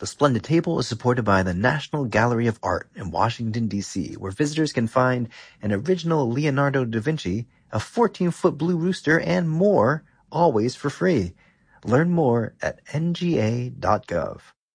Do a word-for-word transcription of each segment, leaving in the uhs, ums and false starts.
The Splendid Table is supported by the National Gallery of Art in Washington, D C, where visitors can find an original Leonardo da Vinci, a fourteen-foot blue rooster, and more, always for free. Learn more at N G A dot gov.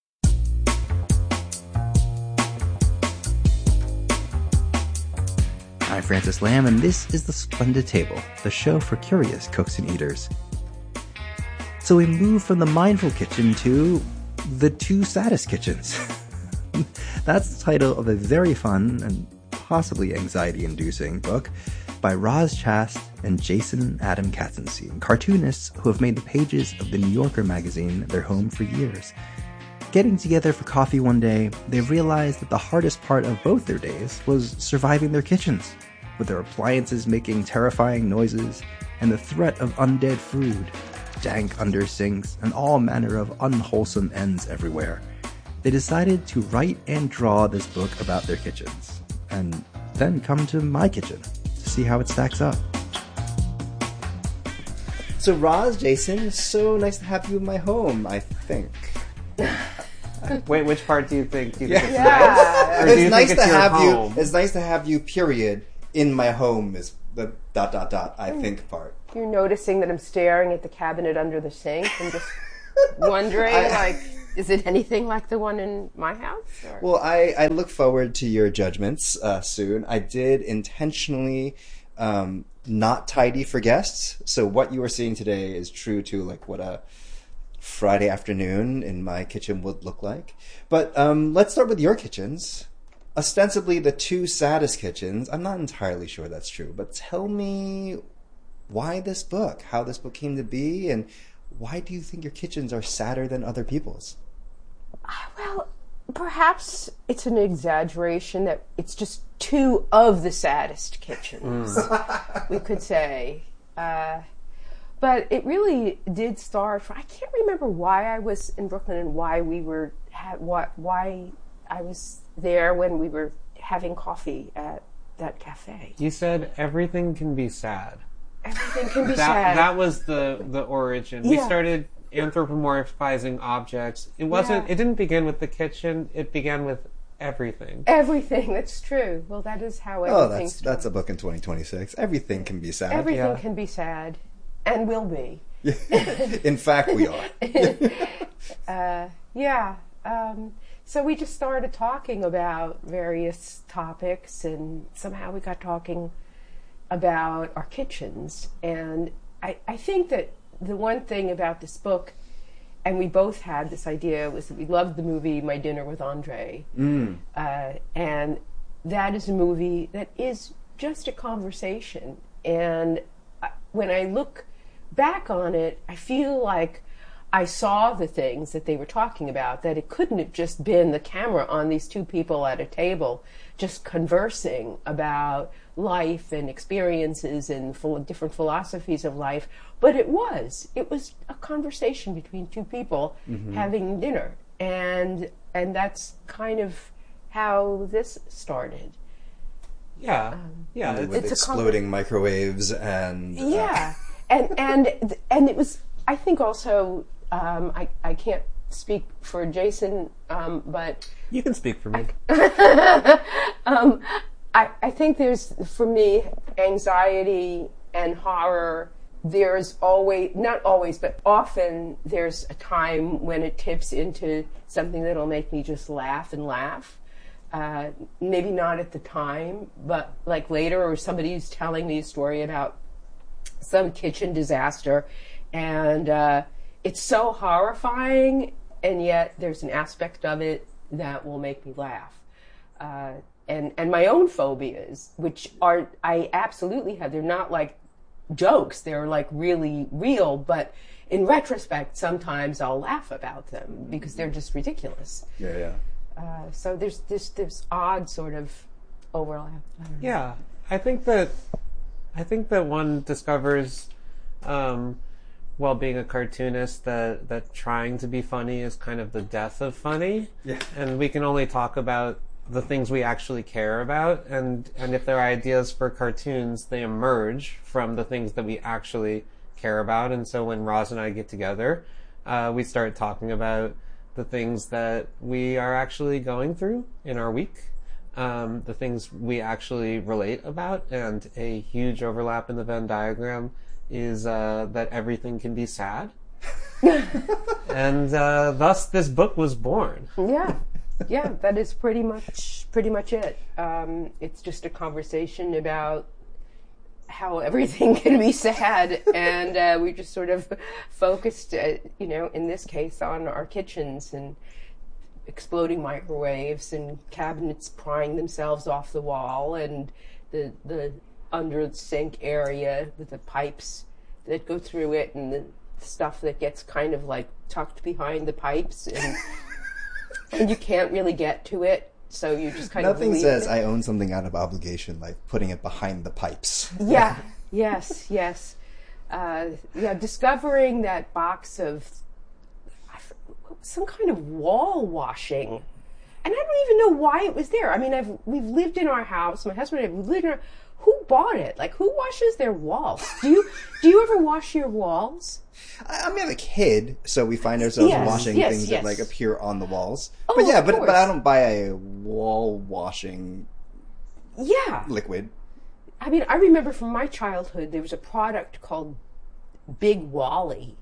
I'm Francis Lamb, and this is The Splendid Table, the show for curious cooks and eaters. So we move from the mindful kitchen to the two saddest kitchens. That's the title of a very fun and possibly anxiety-inducing book by Roz Chast and Jason Adam Katzenstein, cartoonists who have made the pages of the New Yorker magazine their home for years. Getting together for coffee one day, they realized that the hardest part of both their days was surviving their kitchens, with their appliances making terrifying noises and the threat of undead food, dank under sinks, and all manner of unwholesome ends everywhere. They decided to write and draw this book about their kitchens, and then come to my kitchen to see how it stacks up. So Roz, Jason, so nice to have you in my home, I think. Wait, which part do you think? Do you yeah. think it's yeah. nice? Or It's do you nice think to it's your have home? you. It's nice to have you. Period. In my home is the dot dot dot. I think part. You're noticing that I'm staring at the cabinet under the sink and just wondering, I, like, is it anything like the one in my house? Or? Well, I, I look forward to your judgments uh, soon. I did intentionally um, not tidy for guests, so what you are seeing today is true to like what a Friday afternoon in my kitchen would look like. But um, let's start with your kitchens. Ostensibly the two saddest kitchens. I'm not entirely sure that's true, but tell me why this book, how this book came to be, and why do you think your kitchens are sadder than other people's? Well, perhaps it's an exaggeration that it's just two of the saddest kitchens, mm. we could say. Uh, but it really did start, for, I can't remember why I was in Brooklyn and why we were, ha- why, why I was there when we were having coffee at that cafe. You said everything can be sad. Everything can be that, sad. That was the, the origin. Yeah. We started anthropomorphizing objects. It wasn't. Yeah. It didn't begin with the kitchen. It began with everything. Everything. That's true. Well, that is how everything. Oh, that's started. That's a book in twenty twenty-six. Everything can be sad. Everything yeah. can be sad, and will be. In fact, we are. uh, yeah. Um, so we just started talking about various topics, and somehow we got talking about our kitchens. And I, I think that the one thing about this book, and we both had this idea, was that we loved the movie My Dinner with Andre. Mm. Uh, and that is a movie that is just a conversation. And when I look back on it, I feel like I saw the things that they were talking about, that it couldn't have just been the camera on these two people at a table just conversing about life and experiences and full of different philosophies of life, but it was. It was a conversation between two people mm-hmm. having dinner, and and that's kind of how this started. Yeah, um, yeah, with it's exploding a conver- microwaves and uh, yeah, and and and it was. I think also. Um, I, I can't speak for Jason, um, but... You can speak for me. um, I, I think there's, for me, anxiety and horror, there's always, not always, but often there's a time when it tips into something that'll make me just laugh and laugh. Uh, maybe not at the time, but like later, or somebody's telling me a story about some kitchen disaster, and... Uh, It's so horrifying, and yet there's an aspect of it that will make me laugh. Uh, and, and my own phobias, which are, I absolutely have, they're not like jokes, they're like really real, but in retrospect, sometimes I'll laugh about them because they're just ridiculous. Yeah, yeah. Uh, so there's this, this odd sort of overlap. Yeah, I think that, I think that one discovers, um, while being a cartoonist, that, that trying to be funny is kind of the death of funny. Yeah. And we can only talk about the things we actually care about. And, and if there are ideas for cartoons, they emerge from the things that we actually care about. And so when Roz and I get together, uh, we start talking about the things that we are actually going through in our week, um, the things we actually relate about, and a huge overlap in the Venn diagram is uh, that everything can be sad. And uh, thus this book was born. Yeah. Yeah, that is pretty much pretty much it. Um, it's just a conversation about how everything can be sad, and uh, we just sort of focused, uh, you know, in this case, on our kitchens and exploding microwaves and cabinets prying themselves off the wall, and the the under the sink area with the pipes that go through it, and the stuff that gets kind of like tucked behind the pipes, and and you can't really get to it, so you just kind Nothing of leave says it. I own something out of obligation like putting it behind the pipes. Yeah, yes, yes. Uh, yeah, discovering that box of I f- some kind of wall washing. And I don't even know why it was there. I mean, I've we've lived in our house. My husband and I, we've lived in our... Who bought it? Like, who washes their walls? Do you do you ever wash your walls? I, I mean, I'm a kid, so we find ourselves Yes, washing yes, things yes. that like appear on the walls. Oh, but yeah, of but course. but I don't buy a wall washing Yeah. liquid. I mean, I remember from my childhood, there was a product called Big Wally.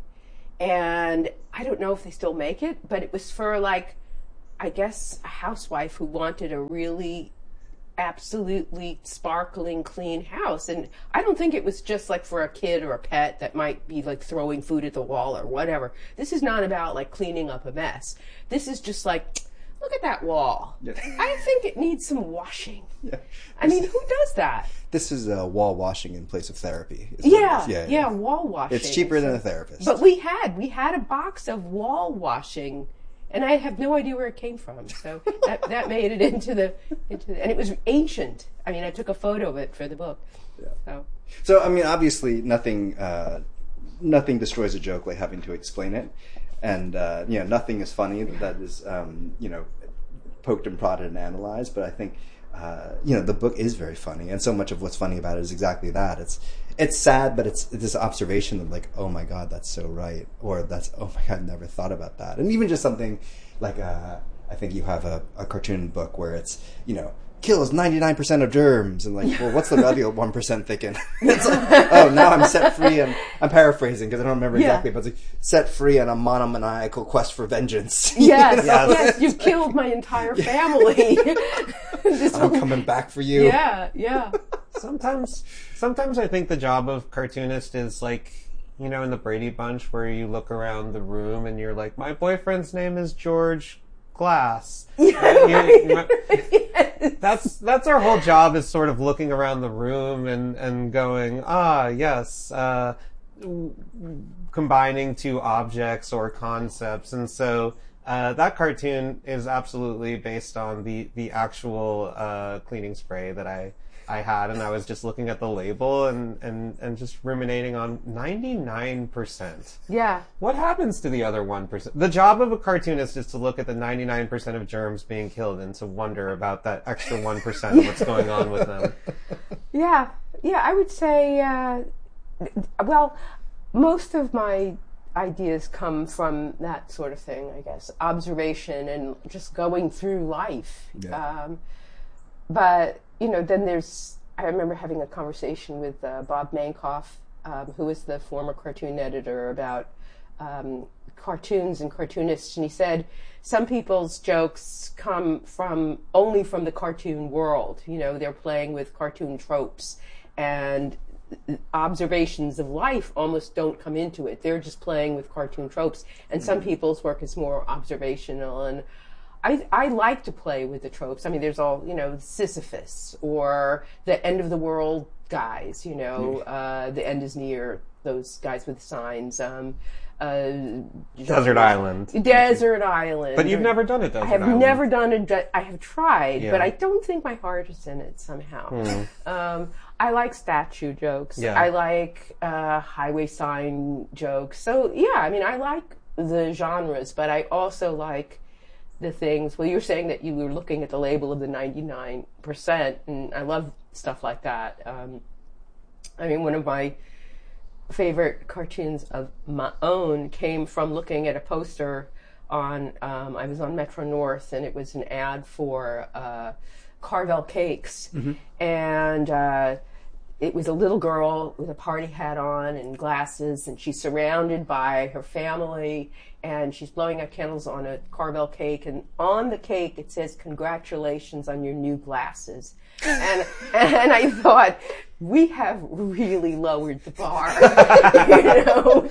And I don't know if they still make it, but it was for, like, I guess a housewife who wanted a really absolutely sparkling clean house. And I don't think it was just like for a kid or a pet that might be like throwing food at the wall or whatever. This is not about like cleaning up a mess. This is just like, look at that wall. Yeah. I think it needs some washing. Yeah. I mean, who does that? This is uh, wall washing in place of therapy. is what it Yeah, is. yeah, yeah, wall washing. It's cheaper than a therapist. But we had, we had a box of wall washing, and I have no idea where it came from. So that, that made it into the, into the, and it was ancient. I mean, I took a photo of it for the book. Yeah. So, So, I mean, obviously, nothing, uh, nothing destroys a joke like having to explain it, and uh, you know, nothing is funny that is, um, you know, poked and prodded and analyzed. But I think, uh, you know, the book is very funny, and so much of what's funny about it is exactly that. It's, it's sad, but it's, it's this observation of like, oh my God, that's so right, or that's, oh my God, I never thought about that, and even just something like, uh, I think you have a, a cartoon book where it's, you know, kills ninety-nine percent of germs, and like, well, what's the other one percent thinking? It's like, oh, now I'm set free, and I'm paraphrasing because I don't remember Yeah. exactly, but it's like, set free on a monomaniacal quest for vengeance. yes, You know? yes, you've killed my entire family. This I'm whole- coming back for you. yeah, yeah. Sometimes, sometimes I think the job of cartoonist is like, you know, in the Brady Bunch where you look around the room and you're like, my boyfriend's name is George Glass. Yeah, You- right. you- Yes. That's that's our whole job, is sort of looking around the room and, and going, ah, yes, uh, combining two objects or concepts. And so uh, that cartoon is absolutely based on the, the actual uh, cleaning spray that I, I had. And I was just looking at the label and, and, and just ruminating on ninety-nine percent. Yeah. What happens to the other one percent? The job of a cartoonist is to look at the ninety-nine percent of germs being killed and to wonder about that extra one percent of what's going on with them. Yeah, yeah, I would say, uh, well, most of my ideas come from that sort of thing, I guess. Observation and just going through life. Yeah. Um, but, you know, then there's, I remember having a conversation with uh, Bob Mankoff, um, who was the former cartoon editor, about um, cartoons and cartoonists, and he said some people's jokes come from only from the cartoon world. You know, they're playing with cartoon tropes, and observations of life almost don't come into it. They're just playing with cartoon tropes, and some people's work is more observational. And I, I like to play with the tropes. I mean, there's all, you know, Sisyphus or the end of the world guys, you know, uh, the end is near, those guys with signs. Um, uh, Desert Island. Desert Island. But you've never done it, Desert I have Island. never done it. De- I have tried, Yeah. but I don't think my heart is in it somehow. Um, I like statue jokes. Yeah. I like uh, highway sign jokes. So, yeah, I mean, I like the genres, but I also like the things. Well, you're saying that you were looking at the label of the ninety-nine percent, and I love stuff like that. Um, I mean, one of my favorite cartoons of my own came from looking at a poster on, um, I was on Metro North, and it was an ad for uh, Carvel Cakes. And uh, it was a little girl with a party hat on and glasses, and she's surrounded by her family, and she's blowing out candles on a Carvel cake, and on the cake it says, "Congratulations on your new glasses." And and I thought, we have really lowered the bar, you know.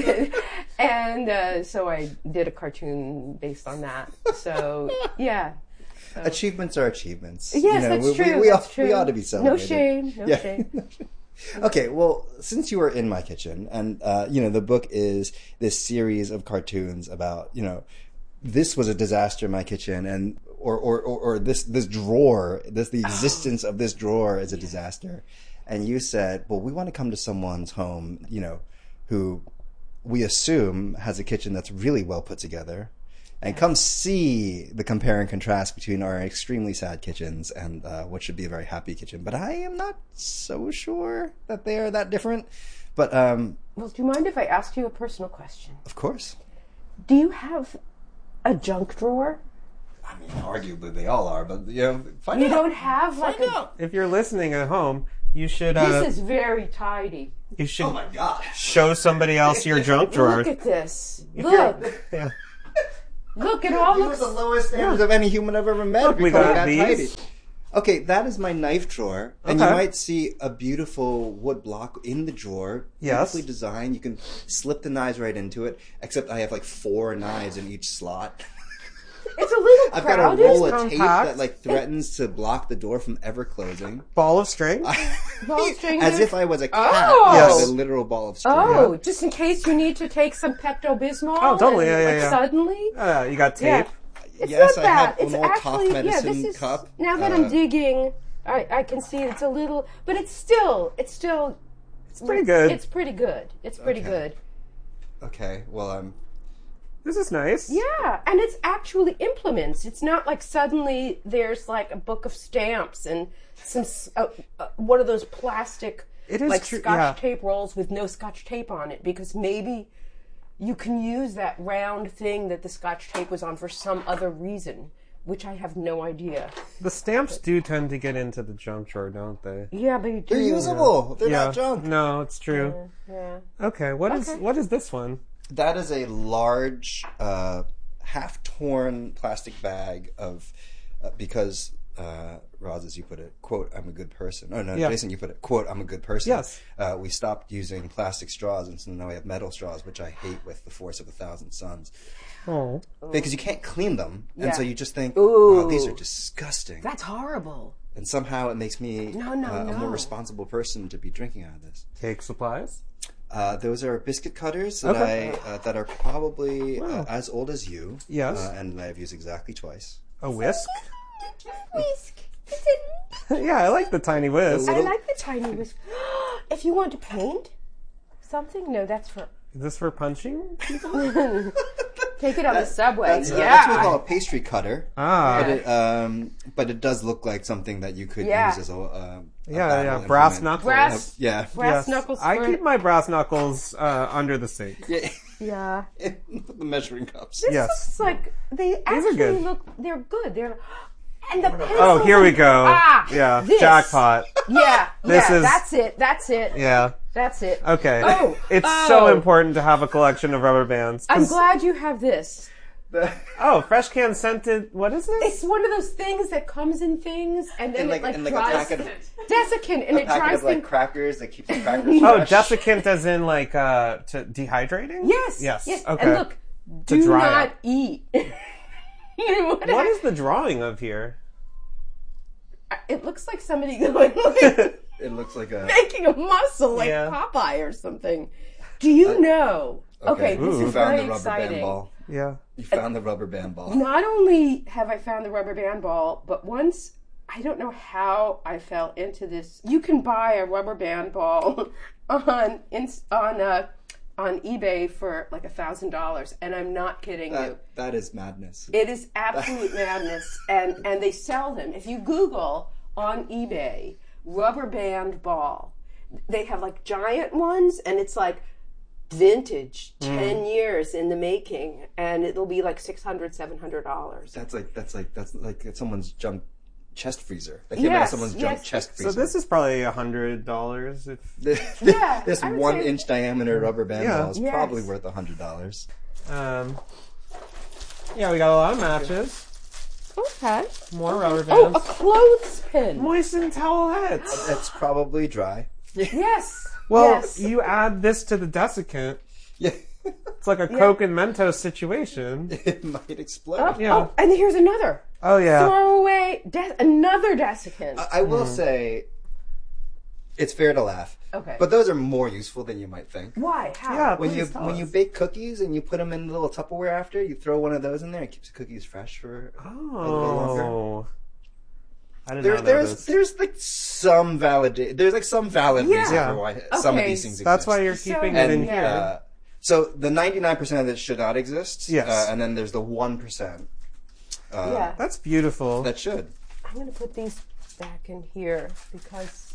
And uh, so I did a cartoon based on that. So yeah. So. Achievements are achievements. Yes, you know, that's we, true. We, we, that's ought, true. we ought to be celebrated. No shame. No Yeah. shame. Okay, well, since you were in my kitchen, and uh, you know, the book is this series of cartoons about, you know, this was a disaster in my kitchen, and or or or, or this this drawer, this the existence oh. of this drawer is a disaster. And you said, well, we want to come to someone's home, you know, who we assume has a kitchen that's really well put together, and come see the compare and contrast between our extremely sad kitchens and uh, what should be a very happy kitchen. But I am not so sure that they are that different. But um, well, do you mind if I ask you a personal question? Of course. Do you have a junk drawer? I mean, arguably they all are, but you know, find you out. don't have like Find a. out. If you're listening at home, you should. Uh, This is very tidy. you should Oh my gosh! show somebody else your junk drawer. Look at this. If Look. you're- Yeah. Look, it all You looks. are the lowest standards of any human I've ever met. Look, we because got that these. tidy. Okay, that is my knife drawer, and Okay. you might see a beautiful wood block in the drawer, Yes. beautifully designed. You can slip the knives right into it, except I have like four knives in each slot. It's a little I've got a crowded. roll of tape compact. that like threatens to block the door from ever closing. Ball of string. Ball of string As there? if I was a cat Oh. with a literal ball of string. Oh, just in case you need to take some Pepto-Bismol. Oh, totally, and, yeah, yeah, like, yeah. Suddenly. Uh, you got Yeah. tape. It's Yes, not I that. have an It's old cough actually, yeah, medicine this is, cup. now that Uh, I'm digging, I, I can see it's a little, but it's still, it's still, It's pretty good. It's pretty good. It's pretty Okay. good. Okay, well, I'm. This is nice. Yeah, and it's actually implements. It's not like suddenly there's like a book of stamps and some s- uh, uh, one of those plastic It is like true- scotch yeah. tape rolls with no scotch tape on it, because maybe you can use that round thing that the scotch tape was on for some other reason, which I have no idea. The stamps do tend to get into the junk drawer, don't they? Yeah, but you do. They're usable. They're yeah. not junk. No, it's true. Yeah. Okay. What is Okay. what is this one? That is a large, uh, half-torn plastic bag of, uh, because, uh, Roz, as you put it, quote, "I'm a good person." Oh, no, Yeah. Jason, you put it, quote, "I'm a good person." Yes. Uh, we stopped using plastic straws, and so now we have metal straws, which I hate with the force of a thousand suns. Oh. Because you can't clean them, and Yeah. so you just think, Ooh. "Oh, these are disgusting." That's horrible. And somehow it makes me No, no, uh, a no. more responsible person to be drinking out of this. Cake supplies. Uh, those are biscuit cutters that Okay. I uh, that are probably Wow. uh, as old as you. Yes. uh, and I've used exactly twice. A whisk. Whisk. Yeah, I like the tiny whisk. I like the tiny whisk. If you want to paint something, no, that's for. Is this for punching? Take it on the subway. That's, uh, yeah. that's what we call a pastry cutter. Ah. But it, um, but it does look like something that you could Yeah. use as a, uh, a Yeah, battle yeah. Brass implement. knuckles. Brass- Yeah. Brass Yes. knuckles. I for- keep my brass knuckles uh, under the sink. Yeah. Yeah. the measuring cups. This Yes. looks like they are actually good. look. They're good. They're. And the pencils. Oh, here we go. Ah, yeah, this. jackpot. Yeah. This yeah. is- That's it. That's it. Yeah. That's it. Okay. Oh, it's oh. so important to have a collection of rubber bands. I'm 'Cause- glad you have this. Oh, fresh can scented. What is this? It's one of those things that comes in things, and then And like, it like, and like a dries. packet of, Desiccant, and a it packet dries of like things. crackers that keeps the crackers Oh, fresh. desiccant as in like uh to dehydrating? Yes. Yes. Yes. Okay. And look, To do dry not up. eat. what What is the drawing of here? It looks like somebody going like It looks like a. making a muscle, like Yeah. Popeye or something. Do you know? Okay, this you is found very the rubber exciting. band ball. Yeah. You found the rubber band ball. Not only have I found the rubber band ball, but once I don't know how I fell into this. You can buy a rubber band ball on on uh, on eBay for like a thousand dollars, and I'm not kidding you. That, that is madness. It is absolute madness, and and they sell them. If you Google on eBay rubber band ball, they have like giant ones, and it's like vintage, ten years in the making, and it'll be like six hundred, seven hundred dollars. That's like that's like that's like someone's junk chest freezer. That came out of Yes, someone's yes. junk chest freezer. So this is probably a hundred dollars. If Yeah, this I would one say- inch diameter rubber band Yeah. ball is Yes. probably worth a hundred dollars. um, yeah, we got a lot of matches, Okay. more rubber Oh, bands, a clothespin. moistened towelettes. It's probably dry. Yes. Well, yes. you add this to the desiccant. Yeah, It's like a Coke and Mentos situation. it might explode. Oh, yeah. oh, and here's another. Oh yeah. Throw away de- another desiccant. I I will say, it's fair to laugh. Okay. But those are more useful than you might think. Why? How? Yeah. When you Please tell when you us. bake cookies and you put them in a little Tupperware after, you throw one of those in there. It keeps the cookies fresh for a little longer. Oh. I didn't There, know there's this. there's like some valid there's like some valid Yeah. reason Yeah. for why some of Okay. these things exist. That's why you're So- keeping And, it in and here. uh, so the ninety-nine percent of this should not exist. Yes. Uh, and then there's the one percent uh, yeah. That's beautiful. that should. I'm going to put these back in here because.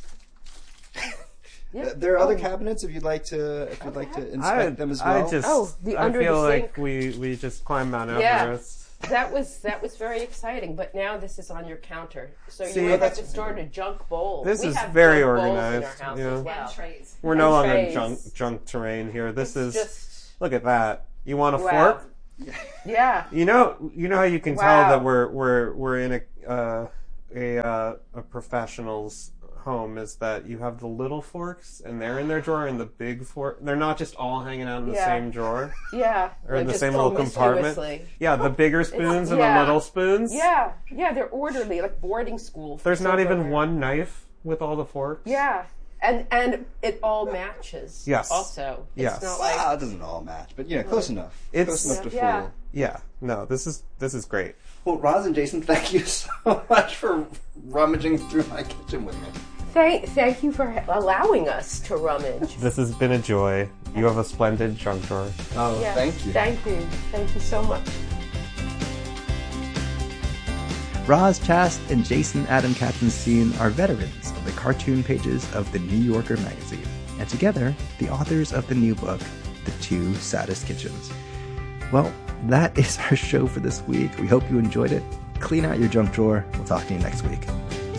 Yeah. Uh, There are other Oh. cabinets if you'd like to if you'd like to I, inspect them as well. I just, Oh, the I under feel the like sink. we we just climbed Mount Yeah. Everest. That was that was very exciting, but now this is on your counter, so See, you might have that's- to start a junk bowl. This We is have very junk bowls organized, in our house yeah. as well. And trays. We're no And longer trays. junk junk terrain here. This It's is just look at that. You want a wow. fork? Yeah. You know, you know how you can Wow. tell that we're we're we're in a uh, a uh, a professional's home is that you have the little forks and they're in their drawer and the big fork they're not just all hanging out in the Yeah. same drawer Yeah. or in They're the just same little compartment. promiscuously. Yeah, the bigger spoons and yeah. the little spoons. Yeah. Yeah, they're orderly, like boarding school. There's not even Silverware. one knife with all the forks. Yeah. And and it all matches. Yes. Also. It's Yes. not like Ah, it doesn't all match, but you know, close enough. It's- close enough to Yeah. fool. Yeah. No, this is this is great. Well, Roz and Jason, thank you so much for rummaging through my kitchen with me. Thank, thank you for allowing us to rummage. This has been a joy. You have a splendid junk drawer. Oh, Yeah. thank you. Thank you. Thank you so much. Roz Chast and Jason Adam Katzenstein are veterans of the cartoon pages of the New Yorker magazine, and together, the authors of the new book, The Two Saddest Kitchens. Well, that is our show for this week. We hope you enjoyed it. Clean out your junk drawer. We'll talk to you next week.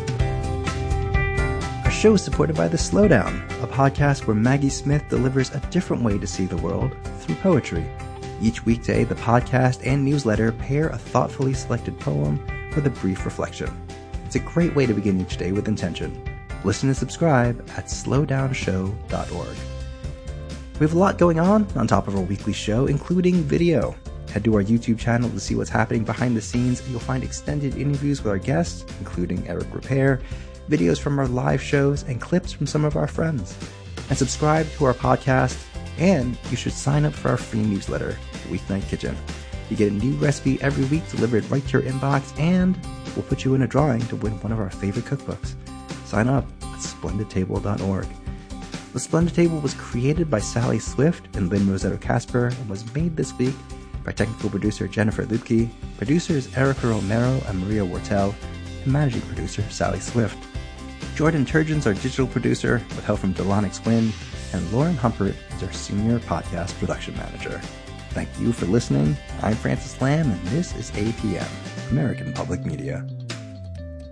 Our show is supported by The Slowdown, a podcast where Maggie Smith delivers a different way to see the world through poetry. Each weekday, the podcast and newsletter pair a thoughtfully selected poem with a brief reflection. It's a great way to begin each day with intention. Listen and subscribe at slowdown show dot org. We have a lot going on on top of our weekly show, including video. Head to our YouTube channel to see what's happening behind the scenes. You'll find extended interviews with our guests, including Eric Repair, videos from our live shows, and clips from some of our friends. And subscribe to our podcast, and you should sign up for our free newsletter, The Weeknight Kitchen. You get a new recipe every week delivered right to your inbox, and we'll put you in a drawing to win one of our favorite cookbooks. Sign up at splendid table dot org. The Splendid Table was created by Sally Swift and Lynn Rossetto Casper and was made this week by technical producer Jennifer Lupke, producers Erica Romero and Maria Wortel, and managing producer Sally Swift. Jordan Turgeon's our digital producer with help from Delanix Wynn, and Lauren Humpert is our senior podcast production manager. Thank you for listening. I'm Francis Lamb, and this is A P M, American Public Media.